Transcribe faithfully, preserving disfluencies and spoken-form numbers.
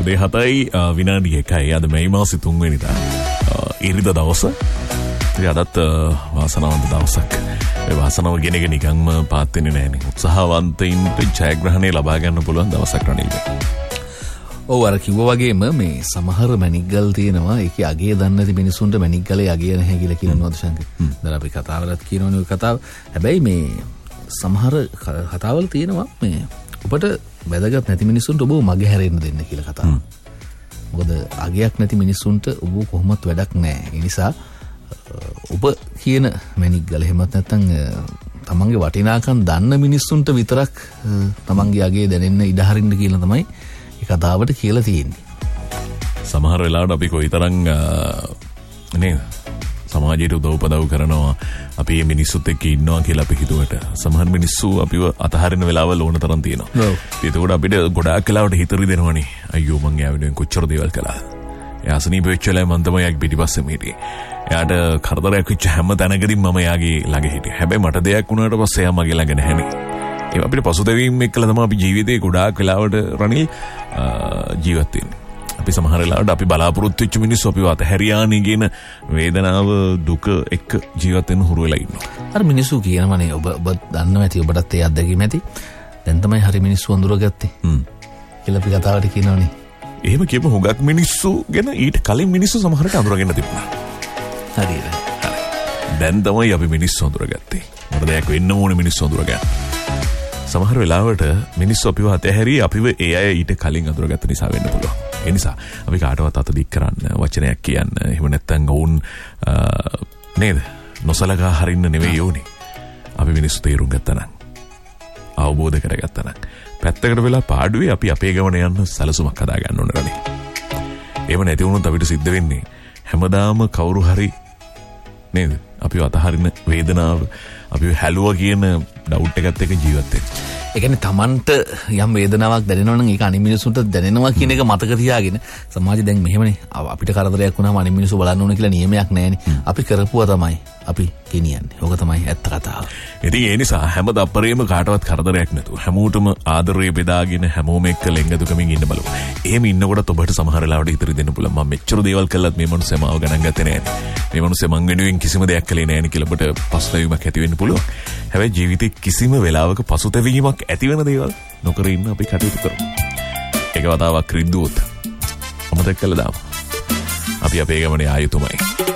උදේ හතයි විනාඩි එකයි අද මේ මාසේ තුන් වෙනිදා ඉරිදා දවස. ඉතින් අදත් වාසනාවන්ත දවසක්. ඒ වාසනාව ගෙනගෙන නිකන්ම පාත් වෙන්නේ නැහැ නේ. උත්සාහවන්තයින්ට ජයග්‍රහණය ලබා ගන්න පුළුවන් දවසක් රනිල්. ඔව් අර කිව්වා වගේම මේ සමහර මැණික්ගල් තියෙනවා ඒකේ අගය දන්නේ නැති මිනිසුන්ට මැණික්ගලේ අගය නැහැ කියලා කියනවාද ශංකර්. දැන් අපි කතාවලත් කියනවනේ ඔය කතාව. හැබැයි මේ සමහර කතාවල තියෙනවා මේ ඔබට වැදගත් නැති මිනිසුන්ට ඔබ මගේ හැරෙන්න දෙන්න කියලා කතාව. මොකද අගයක් නැති මිනිසුන්ට ඔබ කොහොමත් වැඩක් නැහැ. ඒ නිසා ඔබ කියන මැණික්ගල එහෙමත් නැත්නම් තමන්ගේ වටිනාකම් දන්න මිනිස්සුන්ට විතරක් තමන්ගේ අගය දැනෙන්න ඉඩ හරින්න කියලා තමයි ඒ කතාවට කියලා තියෙන්නේ. සමහර වෙලාවට අපි කොයිතරම් නේද සමාජයට උදව් උපදව් කරනවා අපි මේ මිනිස්සුත් එක්ක ඉන්නවා කියලා අපි හිතුවට සමහර මිනිස්සු අපිව අතහරින වෙලාවල් ඕන තරම් තියෙනවා. ඔව්. ඒකෝට අපිට ගොඩාක් වෙලාවට හිතරි දෙනවනේ. අයියෝ මං යාවෙනුවෙන් කොච්චර දේවල් කළා. එයා අසනීප වෙච්ච වෙලාවේ මං තමයි යාගේ පිටිපස්සෙම හිටියේ. එයාට කරදරයක් වෙච්ච හැම තැනකදී මම යාගේ ළඟ හිටියේ. හැබැයි මට දෙයක් වුණාට පස්සේ එයා මගේ ළඟ නැහැනේ. ඒ අපිට පසුතැවීම් එක්කලා තමයි අපි ජීවිතේ ගොඩාක් වෙලාවට රනිල් ජීවත් වෙන්නේ. අපි සමහර වෙලාවට අපි බලාපොරොත්තු වෙච්ච මිනිස්සු අපිව අතහැරියානේ කියන වේදනාව දුක එක්ක ජීවත් වෙන්න හුරු වෙලා ඉන්නවා. අර මිනිස්සු කියනවනේ ඔබ ඔබ දන්නවා ඇති ඔබටත් ඒ අත්දැකීම ඇති. දැන් තමයි හරි මිනිස්සු අඳුරගත්තේ. හ්ම්. කියලා අපි කතාවට කියනවනේ. එහෙම කියපු හුඟක් මිනිස්සු ගැන ඊට කලින් මිනිස්සු සමහරට අඳුරගෙන තිබුණා. හරියට. හරි. දැන් තමයි අපි මිනිස්සු අඳුරගත්තේ. මොකද දෙයක් වෙන්න ඕනේ මිනිස්සු අඳුරගන්න. සමහර වෙලාවට මිනිස්සු අපිව අතහැරී අපිව ඒ අය ඊට කලින් අඳුරගත්ත නිසා වෙන්න පුළුවන්. ඒ නිසා අපි කාටවත් අත දික් කරන්න වචනයක් කියන්න එහෙම නැත්නම් වුන් නේද නොසලකා හරින්න නෙවෙයි ඕනේ. අපි මිනිස්සු තේරුම් ගත්තා නම් අවබෝධ කරගත්තා නම් පැත්තකට වෙලා පාඩුවේ අපි අපේ ගමන යන්න සැලසුමක් හදා ගන්න ඕන රනේ. එහෙම නැති වුණොත් අපිට සිද්ධ වෙන්නේ හැමදාම කවුරු හරි නේද අපිව අතහරින වේදනාව අපි හැලුවා කියන ඩවුට් එකත් එක්ක ජීවත් වෙන්න. ඒ කියන්නේ Tamanට යම් වේදනාවක් දැනෙනවා නම් ඒක අනිත් මිනිස්සුන්ට දැනෙනවා කියන එක මතක තියාගෙන සමාජය දැන් මෙහෙමනේ අපිට කරදරයක් වුණාම අනිත් මිනිස්සු බලන්න ඕන කියලා නියමයක් නැහැනේ. අපි කරපුවා තමයි අපි ගෙනියන්නේ. ඕක තමයි ඇත්ත කතාව. ඉතින් ඒ නිසා හැම දප්පරේම කාටවත් කරදරයක් නැතුව හැමෝටම ආදරය බෙදාගෙන හැමෝම එක්ක ලෙංගදුකමින් ඉන්න බලමු. එහෙම ඉන්නකොට ඔබට සමහර වෙලාවට ඉතිරි දෙන්න පුළුවන්. මම මෙච්චර දේවල් කළත් මේ මනුස්සයා මාව ගණන් ගත්තේ නැහැ. මේ මනුස්සයා මං වෙනුවෙන් කිසිම දෙයක් කළේ නැහැ නේ කියලා ඔබට පසුතැවීමක් ඇති වෙන්න පුළුවන්. හැබැයි ජීවිතේ කිසිම වෙලාවක පසුතැවීමක් ඇති වෙන දේවල් නොකර ඉන්න අපි කටයුතු කරමු. ඒක වතාවක් රිද්දුවොත් අමතක කළා දාමු. අපි අපේ ගමනේ ආයුතුමයි.